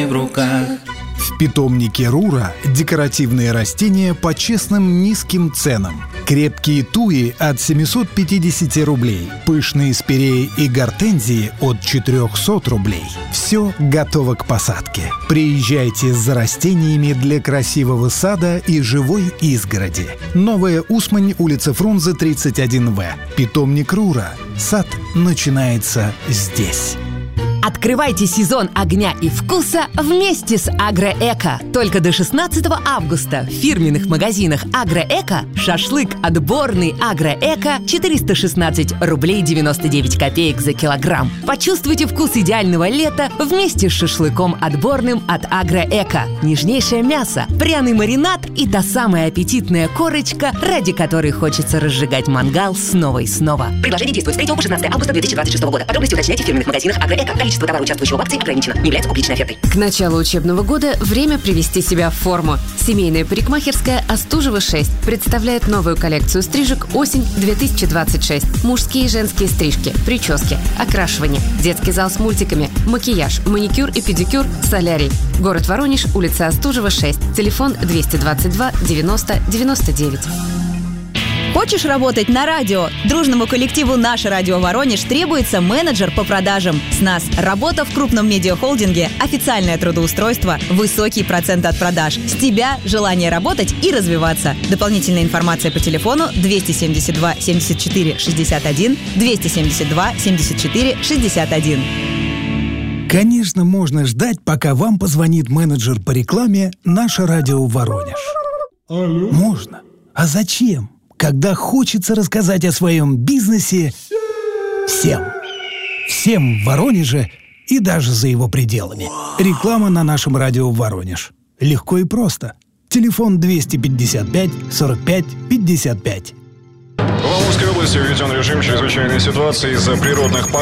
в руках. В питомнике Рура декоративные растения по честным низким ценам. Крепкие туи от 750 рублей. Пышные спиреи и гортензии от 400 рублей. Все готово к посадке. Приезжайте за растениями для красивого сада и живой изгороди. Новая Усмань, улица Фрунзе, 31В. Питомник Рура. Сад начинается здесь. Открывайте сезон огня и вкуса вместе с Агроэко. Только до 16 августа в фирменных магазинах Агроэко шашлык отборный Агроэко 416 рублей 99 копеек за килограмм. Почувствуйте вкус идеального лета вместе с шашлыком отборным от Агроэко. Нежнейшее мясо, пряный маринад и та самая аппетитная корочка, ради которой хочется разжигать мангал снова и снова. Предложение действует с 3 по 16 августа 2026 года. Подробности уточняйте в фирменных магазинах Агроэко. Количество товара, участвующего в акции, ограничено. Не является публичной офертой. К началу учебного года время привести себя в форму. Семейная парикмахерская Остужева 6 представляет новую коллекцию стрижек осень 2026. Мужские и женские стрижки, прически, окрашивание, детский зал с мультиками, макияж, маникюр и педикюр, солярий. Город Воронеж, улица Остужева 6. Телефон 222 90 99. Хочешь работать на радио? Дружному коллективу «Наше радио Воронеж» требуется менеджер по продажам. С нас работа в крупном медиахолдинге, официальное трудоустройство, высокий процент от продаж. С тебя желание работать и развиваться. Дополнительная информация по телефону 272 74 61, 272 74 61. Конечно, можно ждать, пока вам позвонит менеджер по рекламе «Наше радио Воронеж». Алло. Можно. А зачем? Когда хочется рассказать о своем бизнесе всем. Всем в Воронеже и даже за его пределами. Реклама на нашем радио Воронеж. Легко и просто. Телефон 255 45 55. В Амурской области введен режим чрезвычайной ситуации из-за природных